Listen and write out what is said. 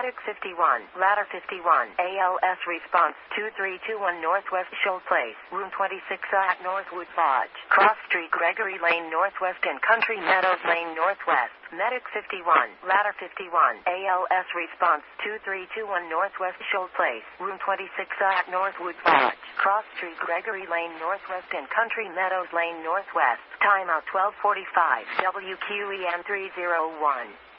Medic 51, Ladder 51, ALS response 2321 Northwest Shoal Place, Room 26 at Northwood Lodge, Cross Street, Gregory Lane Northwest and Country Meadows Lane Northwest. Medic 51, Ladder 51, ALS response 2321 Northwest Shoal Place, Room 26 at Northwood Lodge, Cross Street, Gregory Lane Northwest and Country Meadows Lane Northwest. Timeout 12:45. WQEN 301.